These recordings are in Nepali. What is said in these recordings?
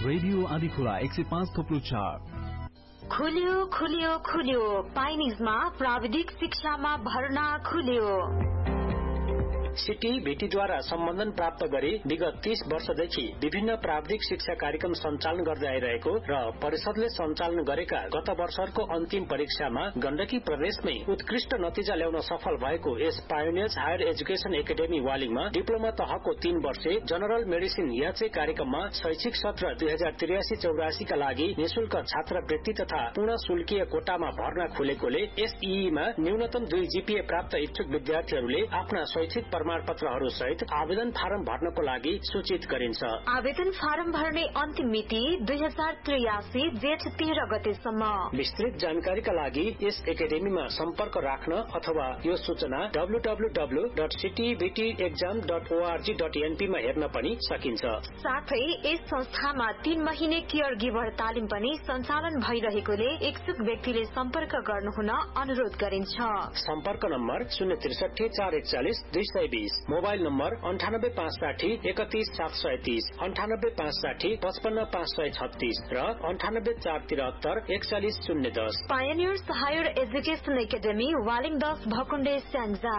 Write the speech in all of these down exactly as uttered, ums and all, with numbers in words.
रेडियो आदिखुला एक सय पाँच थोप्लो चार। खुल्यो खुल्यो खुल्यो पाइनिजमा प्राविधिक शिक्षामा भर्ना खुल्यो। सिटी भेटीद्वारा सम्बन्धन प्राप्त गरी विगत तीस वर्षदेखि विभिन्न प्राविधिक शिक्षा कार्यक्रम सञ्चालन गर्दै आइरहेको र परिषदले सञ्चालन गरेका गत वर्षको अन्तिम परीक्षामा गण्डकी प्रदेशमै उत्कृष्ट नतिजा ल्याउन सफल भएको यस pioneers higher education academy वालिङमा diploma तहको तीन वर्षे जनरल मेडिसिन याचे कार्यक्रममा शैक्षिक सत्र दुई हजार त्रियासी चौरासी का लागि निशुल्क छात्रवृत्ति तथा पूर्ण शुल्कीय कोटामा भर्ना खुलेकोले एसईईमा न्यूनतम दुई जीपीए प्राप्त इच्छुक विद्यार्थीहरूले आफ्ना शैक्षिक प्रमाणपत्रहरू सहित आवेदन फारम भर्नको लागि सूचित गरिन्छ। आवेदन फारम भर्ने अन्तिम मिति दुई हजार त्रियासी जेठ तेह्र गतेसम्म। विस्तृत जानकारीका लागि यस एकाडेमीमा सम्पर्क राख्न अथवा यो सूचना W W W dot सिटीबीटी exam dot ORG dot NP मा हेर्न पनि सकिन्छ। साथै यस संस्थामा तीन महिने केयर गिभर तालिम पनि सञ्चालन भइरहेकोले इच्छुक व्यक्तिले सम्पर्क गर्नुहुन अनुरोध गरिन्छ। सम्पर्क नम्बर शून्य त्रिसठी चार एकचालिस दुई सय बीस, मोबाइल नम्बर अन्ठानब्बे पाँच साठी एकतीस सात सय तीस, अन्ठानब्बे पाँच साठी पचपन्न पाँच सय छत्तीस र अन्ठानब्बे चार तिहत्तर एकचालिस शून्य दस। Pioneers higher education academy Waling दस भकुण्डे स्याङ्जा।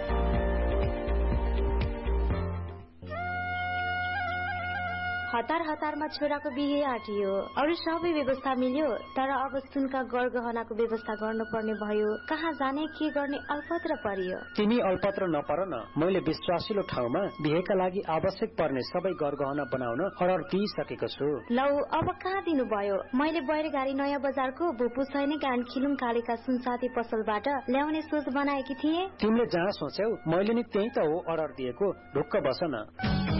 हतार हतारमा छोराको बिहे आँटियो, अरू सबै व्यवस्था मिल्यो, तर अब सुनका गरगहनाको व्यवस्था गर्नुपर्ने भयो। कहाँ जाने के गर्ने अल्पत्र परियो। तिमी अल्पत्र नपर न, मैले विश्वासिलो ठाउँमा बिहेका लागि आवश्यक पर्ने सबै गरगहना बनाउन अर्डर दिइसकेको छु। लौ अब कहाँ दिनु भयो? मैले बैरगाडी नयाँ बजारको भुपु सैनिक एन्ड खिलुङ कालीका सुनसाथी पसलबाट ल्याउने सोच बनाएकी थिए। तिमीले जहाँ सोच्यौ मैले नि त्यही त हो अर्डर दिएको, ढुक्क बस न।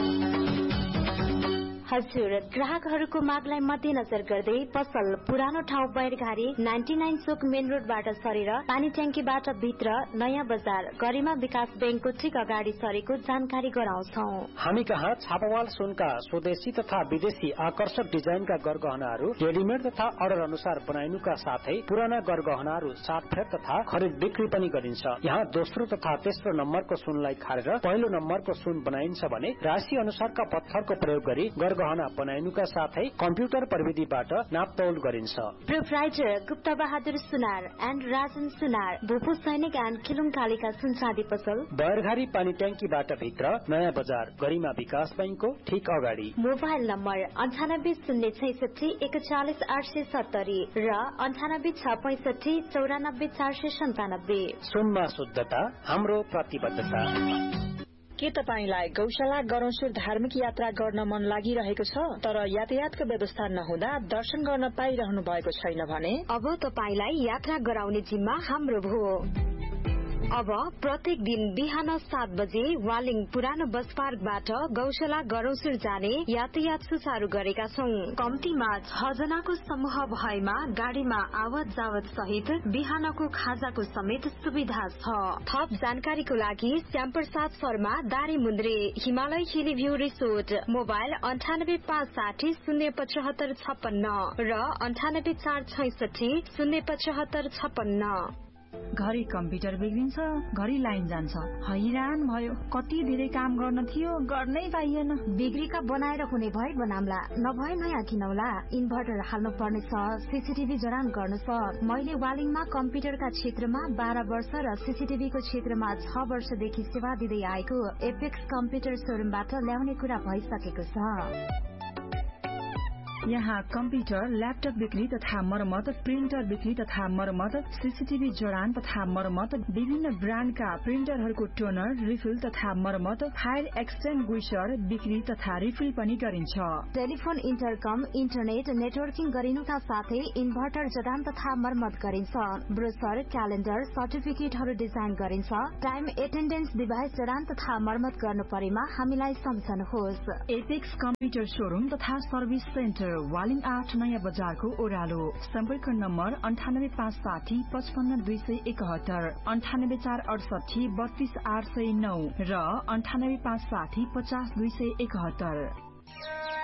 हजुर, ग्राहकहरूको मागलाई मध्यनजर गर्दै पसल पुरानो ठाउँ बैरघारी नाइन्टी नाइन चोक मेन रोडबाट सरेर पानी ट्याङ्कीबाट भित्र नयाँ बजार गरिमा विकास बैंकको ठिक अगाडि सरेको जानकारी गराउँछौ। हामी कहाँ छापावाल सुनका स्वदेशी तथा विदेशी आकर्षक डिजाइनका गरगहनाहरू रेडिमेड तथा अर्डर अनुसार बनाइनुका साथै पुराना गरगहनाहरू साटफेर तथा खरिद बिक्री पनि गरिन्छ। यहाँ दोस्रो तथा तेस्रो नम्बरको सुनलाई खारेर पहिलो नम्बरको सुन बनाइन्छ भने राशि अनुसारका पत्थरको प्रयोग गरी गहना बनाइनुका साथै कम्प्युटर प्रविधिबाट नापतौल गरिन्छ। Proprietor Gupta Bahadur Sunar and Rajan सुनार, भूपू सैनिक एन्ड खिलुङ कालीका सुनसादी पसल बैरघारी पानी ट्याङ्कीबाट भित्र नयाँ बजार गरिमा विकास बैंकको ठिक अगाडि। मोबाइल नम्बर अन्ठानब्बे शून्य छैसठी एकचालिस आठ सय सत्तरी र अन्ठानब्बे छ पैसठी चौरानब्बे चार सय सन्तानब्बे। सुनमा शुद्धता हाम्रो प्रतिबद्धता। के तपाईलाई गौशाला गरौसुर धार्मिक यात्रा गर्न मन लागिरहेको छ तर यातायातको व्यवस्था नहुँदा दर्शन गर्न पाइरहनु भएको छैन भने अब तपाईलाई यात्रा गराउने जिम्मा हाम्रो भयो। अब प्रत्येक दिन बिहान सात बजे वालिङ पुरानो बस पार्कबाट गौशाला गरौसुर जाने यातायात सुचारू गरेका छौं। कम्तीमा छ जनाको समूह भएमा गाड़ीमा आवत जावत सहित बिहानको खाजाको समेत सुविधा छ। थप जानकारीको लागि श्यामप्रसाद शर्मा दारी मुन्द्रे हिमालय हिली भ्यू रिसोर्ट, मोबाइल अन्ठानब्बे पाँच साठी शून्य पचहत्तर छप्पन्न र अन्ठानब्बे चार छैसठी शून्य पचहत्तर छप्पन्न। घरि कम्प्युटर बिग्रिन्छ, घरि लाइन जान्छ, हैरान भयो। कति धेरै काम गर्न थियो, गर्नै पाइएन। बिग्रीका बनाएर हुने भए बनाम्ला, नभए नयाँ किनौला। इन्भर्टर हाल्नु पर्नेछ, सीसीटीभी जडान गर्नु छ। मैले वालिङमा कम्प्युटरका क्षेत्रमा बाह्र वर्ष र सीसीटीभीको क्षेत्रमा छ वर्षदेखि सेवा दिँदै आएको एपेक्स कम्प्युटर सोरुमबाट ल्याउने कुरा भइसकेको छ। यहाँ कम्प्युटर, ल्यापटप बिक्री तथा मरम्मत, प्रिन्टर बिक्री तथा मरम्मत, सीसीटीभी जडान तथा मरम्मत, विभिन्न ब्रान्डका प्रिन्टरहरूको टोनर, रिफिल तथा मरम्मत, फायर एक्सटिङ्ग्विशर बिक्री तथा रिफिल पनि गरिन्छ। टेलिफोन, इन्टरकम, इन्टरनेट नेटवर्किङ गरिनुका साथै इन्भर्टर जडान तथा मरम्मत गरिन्छ। ब्रोसर, क्यालेन्डर, सर्टिफिकेटहरू डिजाइन गरिन्छ। टाइम एटेन्डेन्स डिभाइस जडान तथा मरम्मत गर्नु परेमा हामीलाई सम्झनुहोस्। एपेक्स कम्प्युटर शोरूम तथा सर्भिस सेन्टर, वालिङ आठ नयाँ बजारको ओह्रालो। सम्पर्क नम्बर अन्ठानब्बे पाँच साठी पचपन्न दुई सय एकहत्तर, अन्ठानब्बे चार अडसठी बत्तीस आठ सय नौ र अन्ठानब्बे पाँच साठी पचास दुई सय एकहत्तर।